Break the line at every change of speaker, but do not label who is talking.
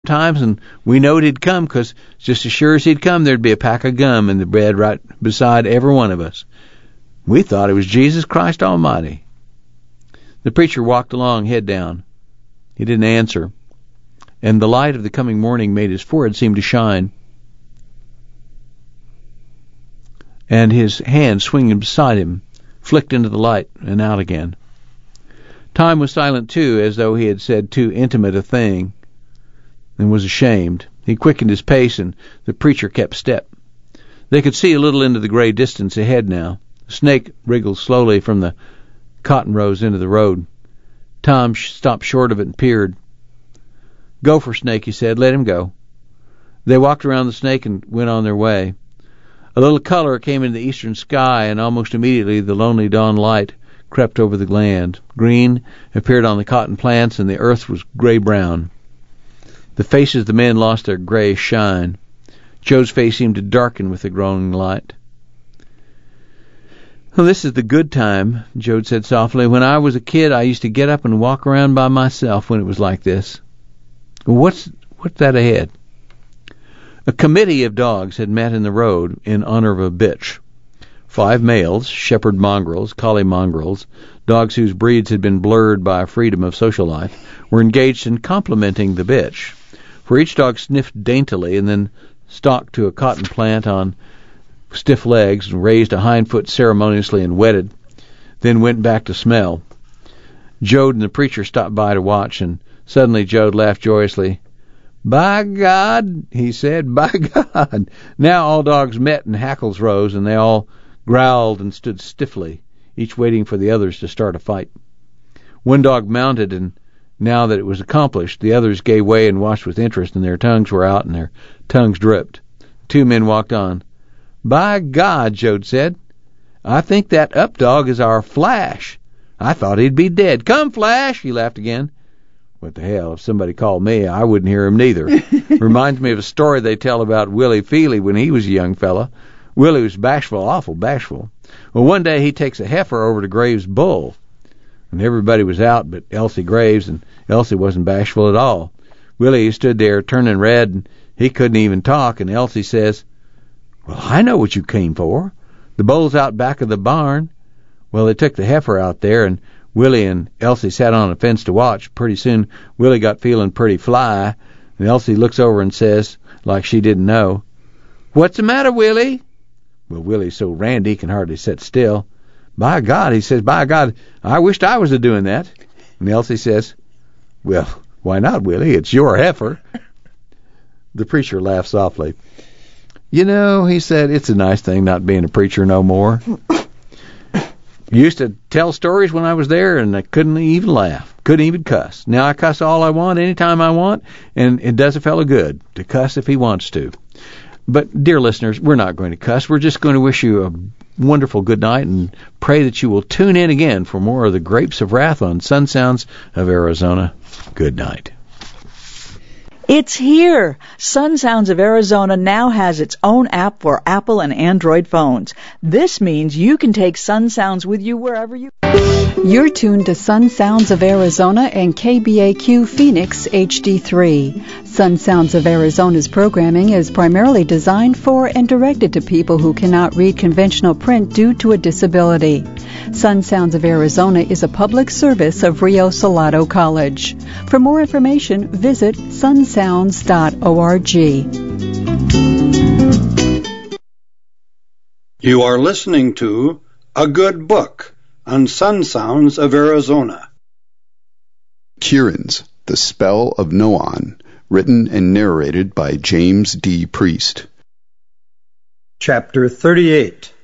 times, and we knowed he'd come, because just as sure as he'd come, there'd be a pack of gum in the bed right beside every one of us. We thought it was Jesus Christ Almighty. The preacher walked along, head down. He didn't answer, and the light of the coming morning made his forehead seem to shine, and his hand swinging beside him flicked into the light and out again. Time was silent, too, as though he had said too intimate a thing and was ashamed. He quickened his pace, and the preacher kept step. They could see a little into the gray distance ahead now. A snake wriggled slowly from the cotton rows into the road. Tom stopped short of it and peered. "Gopher snake," he said. "Let him go." They walked around the snake and went on their way. A little color came into the eastern sky, and almost immediately the lonely dawn light crept over the land. Green appeared on the cotton plants, and the earth was gray-brown. The faces of the men lost their gray shine. Joe's face seemed to darken with the growing light. "Well, this is the good time," Joe said softly. "When I was a kid, I used to get up and walk around by myself when it was like this." What's that ahead? A committee of dogs had met in the road in honor of a bitch. 5 males, shepherd mongrels, collie mongrels, dogs whose breeds had been blurred by freedom of social life, were engaged in complimenting the bitch. For each dog sniffed daintily and then stalked to a cotton plant on stiff legs and raised a hind foot ceremoniously and wetted, then went back to smell. Jode and the preacher stopped by to watch, and suddenly Jode laughed joyously. "By God," he said, "by God." Now all dogs met and hackles rose, and they all growled and stood stiffly, each waiting for the others to start a fight. One dog mounted, and now that it was accomplished, the others gave way and watched with interest, and their tongues were out and their tongues dripped. 2 men walked on. "By God," Jode said, "I think that up dog is our Flash. I thought he'd be dead. Come, Flash!" He laughed again. What the hell, if somebody called me, I wouldn't hear him neither. Reminds me of a story they tell about Willie Feely when he was a young fella. Willie was bashful, awful bashful. Well, one day he takes a heifer over to Graves' bull, and everybody was out but Elsie Graves, and Elsie wasn't bashful at all. Willie stood there turning red, and he couldn't even talk, and Elsie says, "Well, I know what you came for. The bull's out back of the barn." Well, they took the heifer out there, and Willie and Elsie sat on a fence to watch. Pretty soon, Willie got feeling pretty fly, and Elsie looks over and says, like she didn't know, "What's the matter, Willie?" Well, Willie's so randy he can hardly sit still. "By God," he says, "by God, I wished I was a-doing that." And Elsie says, "Well, why not, Willie? It's your heifer." The preacher laughed softly. "You know," he said, "it's a nice thing not being a preacher no more. Used to tell stories when I was there, and I couldn't even laugh, couldn't even cuss. Now I cuss all I want, anytime I want, and it does a fellow good to cuss if he wants to." But, dear listeners, we're not going to cuss. We're just going to wish you a wonderful good night and pray that you will tune in again for more of the Grapes of Wrath on Sun Sounds of Arizona. Good night.
It's here! Sun Sounds of Arizona now has its own app for Apple and Android phones. This means you can take Sun Sounds with you wherever you...
You're tuned to Sun Sounds of Arizona and KBAQ Phoenix HD3. Sun Sounds of Arizona's programming is primarily designed for and directed to people who cannot read conventional print due to a disability. Sun Sounds of Arizona is a public service of Rio Salado College. For more information, visit sunsounds.org.
You are listening to A Good Book on Sun Sounds of Arizona.
Kirin's The Spell of Noan, written and narrated by James D. Priest.
Chapter 38.